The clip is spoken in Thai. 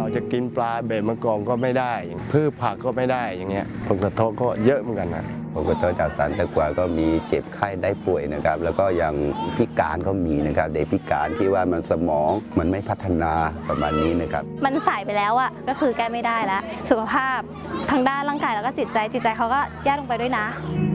จะกินปลาเบ็ดมะกองก็ไม่ได้พืชผักก็ไม่ได้อย่างเงี้ยผลกระทบก็เยอะเหมือนกันนะผลกระทบจากสารตะกั่วก็มีเจ็บไข้ได้ป่วยนะครับแล้วก็อย่างพิการก็มีนะครับเด็กพิการที่ว่ามันสมองมันไม่พัฒนาประมาณนี้นะครับมันสายไปแล้วอ่ะก็คือแก้ไม่ได้แล้วสุขภาพทางด้านร่างกายแล้วก็จิตใจเขาก็แย่ลงไปด้วยนะ